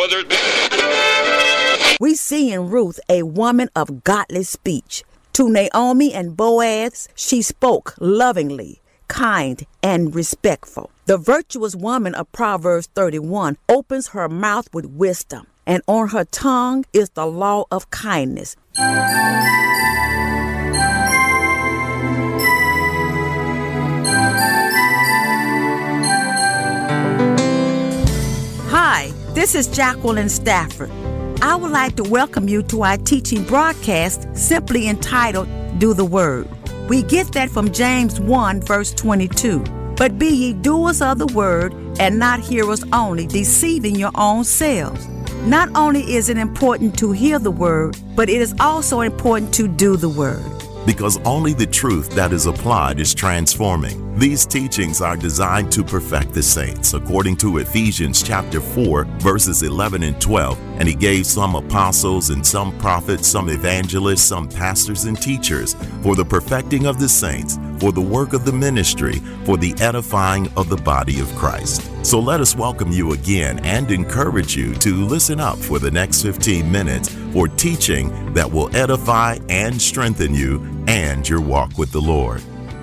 whether it be. We see in Ruth a woman of godly speech. To Naomi and Boaz, she spoke lovingly, kind, and respectful. The virtuous woman of Proverbs 31 opens her mouth with wisdom, and on her tongue is the law of kindness. Hi, this is Jacqueline Stafford. I would like to welcome you to our teaching broadcast simply entitled, Do the Word. We get that from James 1 verse 22. But be ye doers of the word and not hearers only, deceiving your own selves. Not only is it important to hear the word, but it is also important to do the word. Because only the truth that is applied is transforming. These teachings are designed to perfect the saints, according to Ephesians chapter 4, verses 11 and 12. And he gave some apostles and some prophets, some evangelists, some pastors and teachers, for the perfecting of the saints, for the work of the ministry, for the edifying of the body of Christ. So let us welcome you again and encourage you to listen up for the next 15 minutes for teaching that will edify and strengthen you and your walk with the Lord.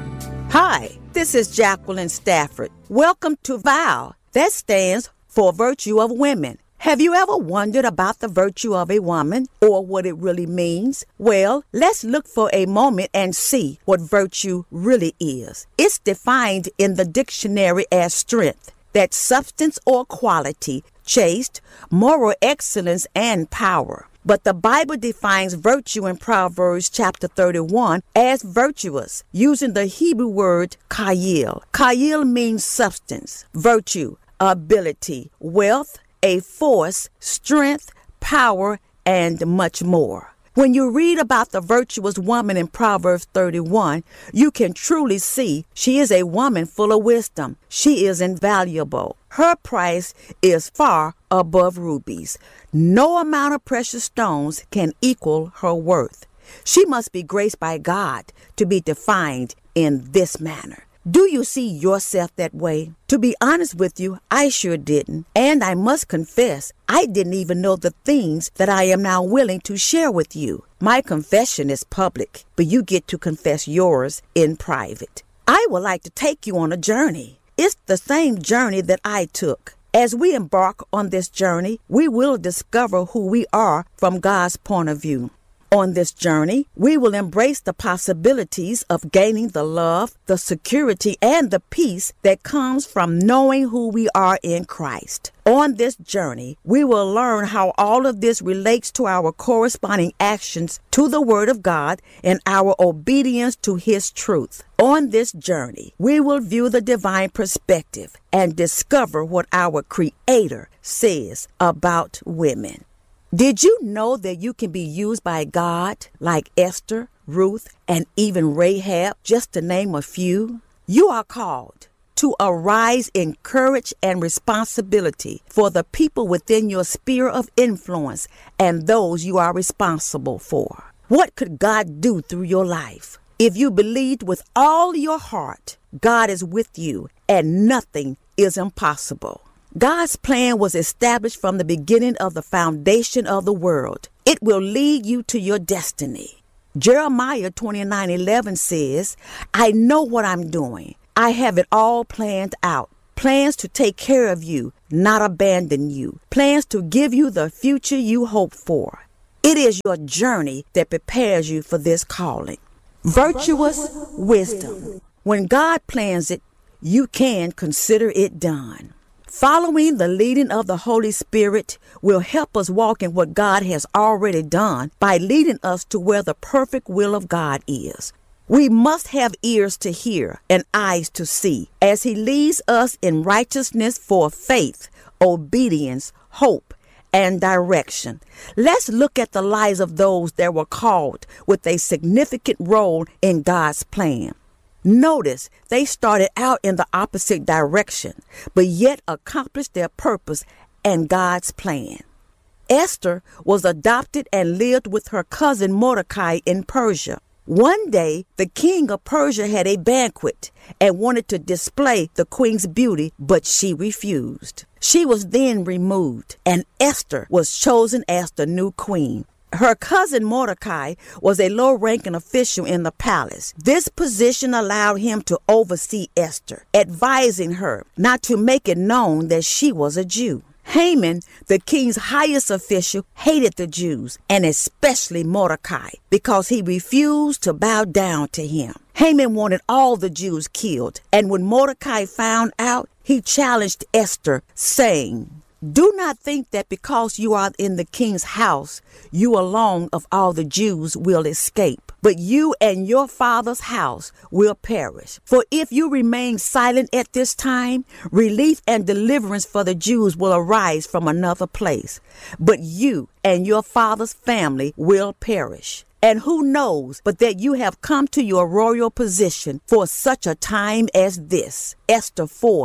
Hi, this is Jacqueline Stafford. Welcome to VOW. That stands for Virtue of Women. Have you ever wondered about the virtue of a woman or what it really means? Well, let's look for a moment and see what virtue really is. It's defined in the dictionary as strength, that substance or quality, chaste, moral excellence, and power. But the Bible defines virtue in Proverbs chapter 31 as virtuous, using the Hebrew word chayil. Chayil means substance, virtue, ability, wealth, a force, strength, power, and much more. When you read about the virtuous woman in Proverbs 31, you can truly see she is a woman full of wisdom. She is invaluable. Her price is far above rubies. No amount of precious stones can equal her worth. She must be graced by God to be defined in this manner. Do you see yourself that way? To be honest with you, I sure didn't. And I must confess, I didn't even know the things that I am now willing to share with you. My confession is public, but you get to confess yours in private. I would like to take you on a journey. It's the same journey that I took. As we embark on this journey, we will discover who we are from God's point of view. On this journey, we will embrace the possibilities of gaining the love, the security, and the peace that comes from knowing who we are in Christ. On this journey, we will learn how all of this relates to our corresponding actions to the Word of God and our obedience to His truth. On this journey, we will view the divine perspective and discover what our Creator says about women. Did you know that you can be used by God like Esther, Ruth, and even Rahab, just to name a few? You are called to arise in courage and responsibility for the people within your sphere of influence and those you are responsible for. What could God do through your life? If you believed with all your heart, God is with you and nothing is impossible. God's plan was established from the beginning of the foundation of the world. It will lead you to your destiny. Jeremiah 29:11 says, I know what I'm doing. I have it all planned out. Plans to take care of you, not abandon you. Plans to give you the future you hope for. It is your journey that prepares you for this calling. Virtuous wisdom. When God plans it, you can consider it done. Following the leading of the Holy Spirit will help us walk in what God has already done by leading us to where the perfect will of God is. We must have ears to hear and eyes to see as He leads us in righteousness for faith, obedience, hope, and direction. Let's look at the lives of those that were called with a significant role in God's plan. Notice they started out in the opposite direction, but yet accomplished their purpose and God's plan. Esther was adopted and lived with her cousin Mordecai in Persia. One day, the king of Persia had a banquet and wanted to display the queen's beauty, but she refused. She was then removed, and Esther was chosen as the new queen. Her cousin Mordecai was a low-ranking official in the palace. This position allowed him to oversee Esther, advising her not to make it known that she was a Jew. Haman, the king's highest official, hated the Jews, and especially Mordecai, because he refused to bow down to him. Haman wanted all the Jews killed, and when Mordecai found out, he challenged Esther, saying, "Do not think that because you are in the king's house, you alone of all the Jews will escape, but you and your father's house will perish. For if you remain silent at this time, relief and deliverance for the Jews will arise from another place, but you and your father's family will perish. And who knows but that you have come to your royal position for such a time as this." Esther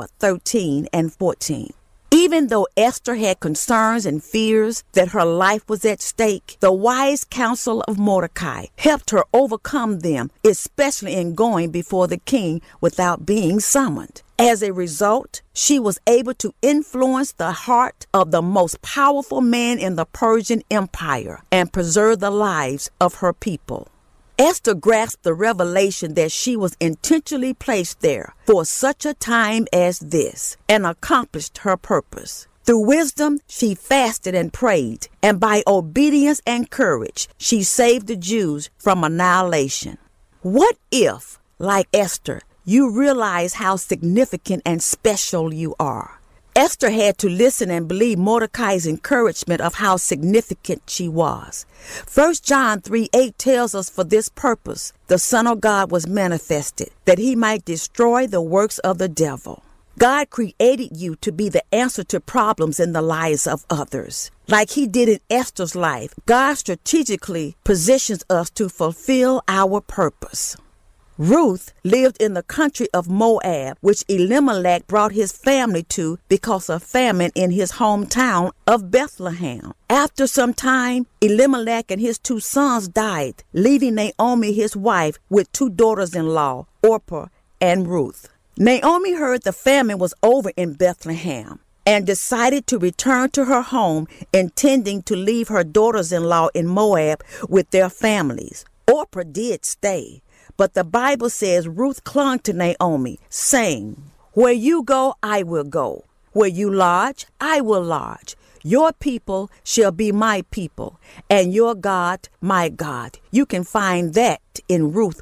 4:13 and 14. Even though Esther had concerns and fears that her life was at stake, the wise counsel of Mordecai helped her overcome them, especially in going before the king without being summoned. As a result, she was able to influence the heart of the most powerful man in the Persian Empire and preserve the lives of her people. Esther grasped the revelation that she was intentionally placed there for such a time as this and accomplished her purpose. Through wisdom, she fasted and prayed, and by obedience and courage, she saved the Jews from annihilation. What if, like Esther, you realize how significant and special you are? Esther had to listen and believe Mordecai's encouragement of how significant she was. 1 John 3:8 tells us, "For this purpose the Son of God was manifested, that he might destroy the works of the devil." God created you to be the answer to problems in the lives of others. Like he did in Esther's life, God strategically positions us to fulfill our purpose. Ruth lived in the country of Moab, which Elimelech brought his family to because of famine in his hometown of Bethlehem. After some time, Elimelech and his 2 sons died, leaving Naomi, his wife, with 2 daughters-in-law, Orpah and Ruth. Naomi heard the famine was over in Bethlehem and decided to return to her home, intending to leave her daughters-in-law in Moab with their families. Orpah did stay, but the Bible says Ruth clung to Naomi, saying, "Where you go, I will go. Where you lodge, I will lodge. Your people shall be my people, and your God, my God." You can find that in Ruth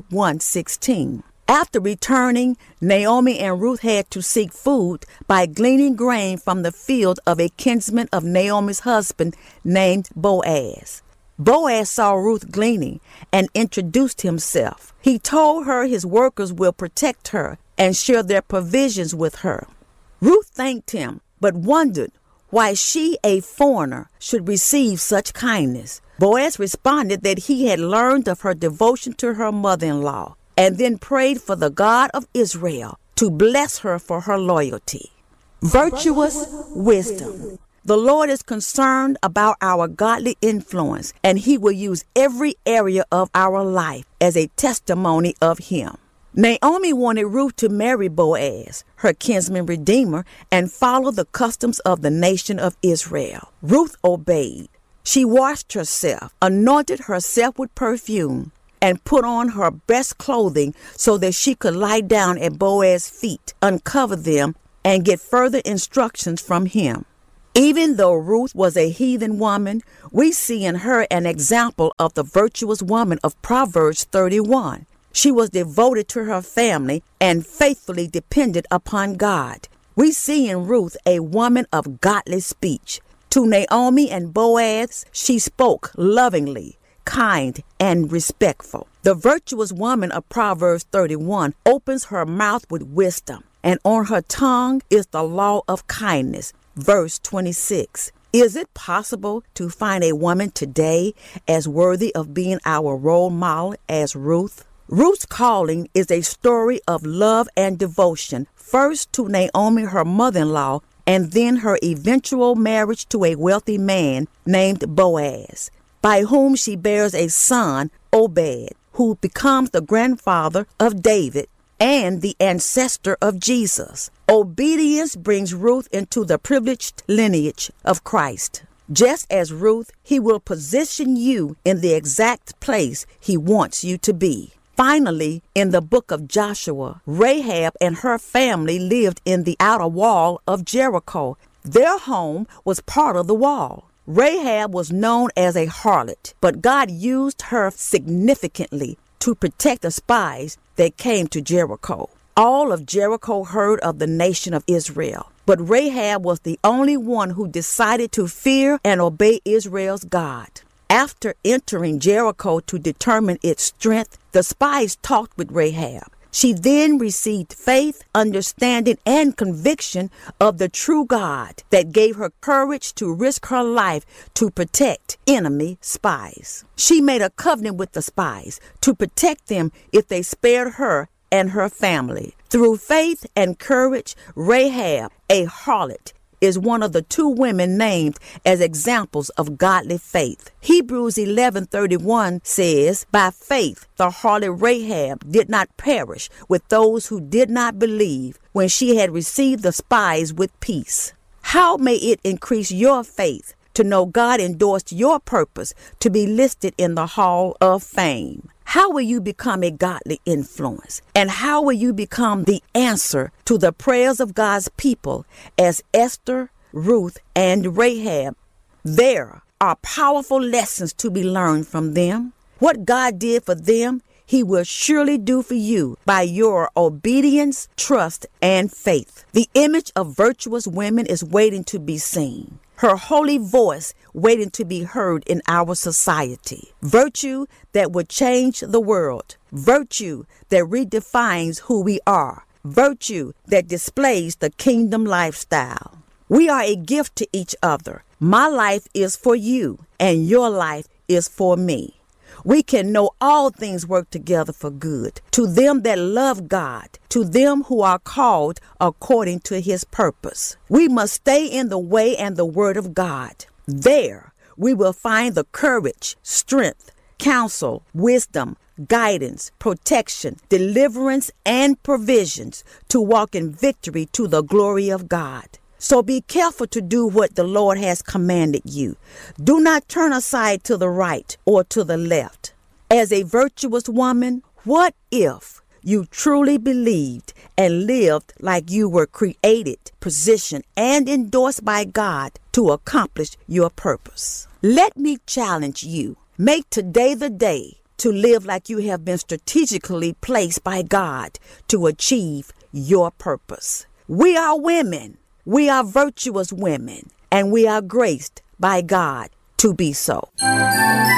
1:16. After returning, Naomi and Ruth had to seek food by gleaning grain from the field of a kinsman of Naomi's husband named Boaz. Boaz saw Ruth gleaning and introduced himself. He told her his workers will protect her and share their provisions with her. Ruth thanked him, but wondered why she, a foreigner, should receive such kindness. Boaz responded that he had learned of her devotion to her mother-in-law and then prayed for the God of Israel to bless her for her loyalty. Virtuous wisdom. The Lord is concerned about our godly influence, and he will use every area of our life as a testimony of him. Naomi wanted Ruth to marry Boaz, her kinsman redeemer, and follow the customs of the nation of Israel. Ruth obeyed. She washed herself, anointed herself with perfume, and put on her best clothing so that she could lie down at Boaz's feet, uncover them, and get further instructions from him. Even though Ruth was a heathen woman, we see in her an example of the virtuous woman of Proverbs 31. She was devoted to her family and faithfully depended upon God. We see in Ruth a woman of godly speech. To Naomi and Boaz, she spoke lovingly, kind, and respectful. The virtuous woman of Proverbs 31 opens her mouth with wisdom, and on her tongue is the law of kindness. Verse 26. Is it possible to find a woman today as worthy of being our role model as Ruth? Ruth's calling is a story of love and devotion, first to Naomi, her mother-in-law, and then her eventual marriage to a wealthy man named Boaz, by whom she bears a son, Obed. who becomes the grandfather of David and the ancestor of Jesus. Obedience brings Ruth into the privileged lineage of Christ. Just as Ruth, he will position you in the exact place he wants you to be. Finally, in the book of Joshua, Rahab and her family lived in the outer wall of Jericho. Their home was part of the wall. Rahab was known as a harlot, but God used her significantly to protect the spies that came to Jericho. All of Jericho heard of the nation of Israel, but Rahab was the only one who decided to fear and obey Israel's God. After entering Jericho to determine its strength, the spies talked with Rahab. She then received faith, understanding, and conviction of the true God that gave her courage to risk her life to protect enemy spies. She made a covenant with the spies to protect them if they spared her and her family. Through faith and courage, Rahab, a harlot, is one of the two women named as examples of godly faith. Hebrews 11:31 says, "By faith the harlot Rahab did not perish with those who did not believe when she had received the spies with peace." How may it increase your faith to know God endorsed your purpose to be listed in the Hall of Fame? How will you become a godly influence? And how will you become the answer to the prayers of God's people as Esther, Ruth, and Rahab? There are powerful lessons to be learned from them. What God did for them, he will surely do for you by your obedience, trust, and faith. The image of virtuous women is waiting to be seen. Her holy voice waiting to be heard in our society. Virtue that will change the world. Virtue that redefines who we are. Virtue that displays the kingdom lifestyle. We are a gift to each other. My life is for you, and your life is for me. We can know all things work together for good to them that love God, to them who are called according to his purpose. We must stay in the way and the word of God. There we will find the courage, strength, counsel, wisdom, guidance, protection, deliverance, and provisions to walk in victory to the glory of God. So be careful to do what the Lord has commanded you. Do not turn aside to the right or to the left. As a virtuous woman, what if you truly believed and lived like you were created, positioned, and endorsed by God to accomplish your purpose? Let me challenge you. Make today the day to live like you have been strategically placed by God to achieve your purpose. We are women. We are virtuous women, and we are graced by God to be so.